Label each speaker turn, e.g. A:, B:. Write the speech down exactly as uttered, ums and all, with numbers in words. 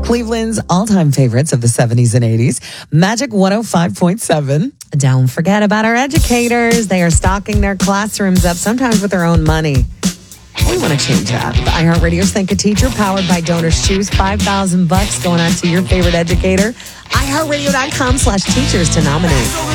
A: Cleveland's all-time favorites of the seventies and eighties. Magic one oh five point seven.
B: Don't forget about our educators. They are stocking their classrooms up, sometimes with their own money. We want to change that. The iHeartRadio's Think a Teacher, powered by Donors Choose, five thousand bucks going on to your favorite educator. iHeartRadio.com slash teachers to nominate.